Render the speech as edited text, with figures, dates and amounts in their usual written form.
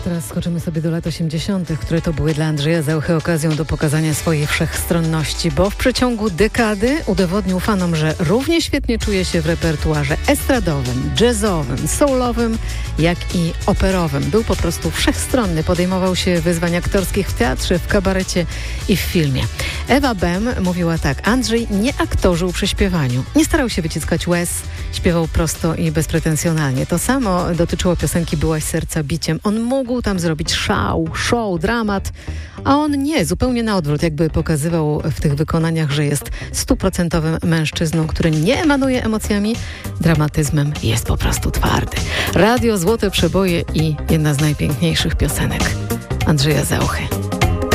teraz skoczymy sobie do lat 80., które to były dla Andrzeja Zauchy okazją do pokazania swojej wszechstronności, bo w przeciągu dekady udowodnił fanom, że równie świetnie czuje się w repertuarze estradowym, jazzowym, soulowym, jak i operowym. Był po prostu wszechstronny, podejmował się wyzwań aktorskich w teatrze, w kabarecie i w filmie. Ewa Bem mówiła tak: Andrzej nie aktorzył przy śpiewaniu, nie starał się wyciskać łez, śpiewał prosto i bezpretensjonalnie. To samo dotyczyło piosenki Byłaś serca biciem. On mógł tam zrobić show, dramat, a on nie, zupełnie na odwrót, jakby pokazywał w tych wykonaniach, że jest 100% mężczyzną, który nie emanuje emocjami, dramatyzmem, jest po prostu twardy. Radio, złote przeboje i jedna z najpiękniejszych piosenek Andrzeja Zauchy.